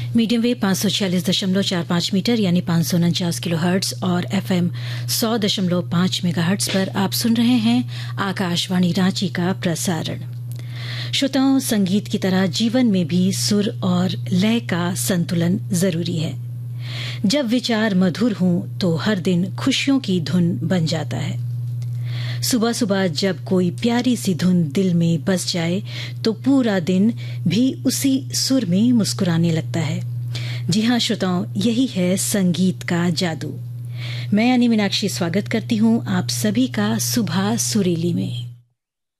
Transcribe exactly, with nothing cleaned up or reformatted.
Medium wave पाँच सौ छियालीस दशमलव चार पाँच मीटर यानी पाँच सौ उनचास किलो हर्ट्ज और एफएम सौ दशमलव पाँच मेगा हर्ट्ज पर आप सुन रहे हैं आकाशवाणी रांची का प्रसारण। श्रोताओं, संगीत की तरह जीवन में भी सुर और लय का संतुलन जरूरी है। जब विचार मधुर हों तो हर दिन खुशियों की धुन बन जाता है। सुबह सुबह जब कोई प्यारी सी धुन दिल में बस जाए तो पूरा दिन भी उसी सुर में मुस्कुराने लगता है। जी हाँ श्रोताओं, यही है संगीत का जादू। मैं यानी मीनाक्षी स्वागत करती हूँ आप सभी का सुबह सुरीली में।